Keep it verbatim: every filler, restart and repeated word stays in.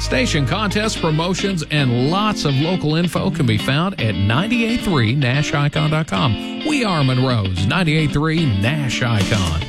Station contests, promotions, and lots of local info can be found at nine eight three Nash Icon dot com. We are Monroe's ninety-eight point three Nash Icon.